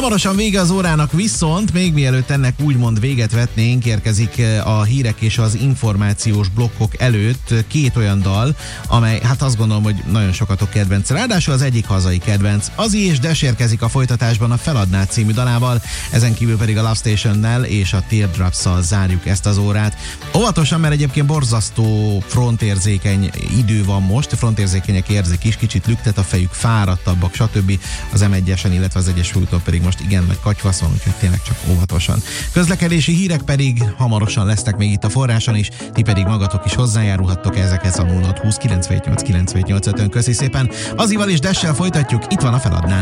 Hamarosan vége az órának, viszont még mielőtt ennek úgymond véget vetnénk, érkezik a hírek és az információs blokkok előtt két olyan dal, amely hát azt gondolom, hogy nagyon sokatok kedvenc. Ráadásul az egyik hazai kedvenc. Azi és Des érkezik a folytatásban a Feladnád című dalával, ezen kívül pedig a Love Station-nel és a Teardrops-szal zárjuk ezt az órát. Óvatosan, mert egyébként borzasztó frontérzékeny idő van most, frontérzékenyek érzik is, kicsit lüktet a fejük, fáradtabbak, stb. Az M1-esen, illetve az Egyesült úton pedig most igen nagy katyvasz van, úgyhogy tényleg csak óvatosan. Közlekedési hírek pedig hamarosan lesznek még itt a forráson is, ti pedig magatok is hozzájárulhattok ezekhez a 0620 978 978-ön. Köszi szépen! Azival és Dessel folytatjuk, itt van a Feladnád.